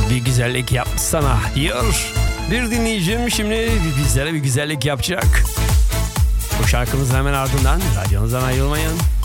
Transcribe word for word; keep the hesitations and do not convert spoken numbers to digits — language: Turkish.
bir güzellik yap sana diyor. Bir dinleyicim şimdi bizlere bir güzellik yapacak. Bu şarkımızın hemen ardından radyonuzdan ayrılmayın.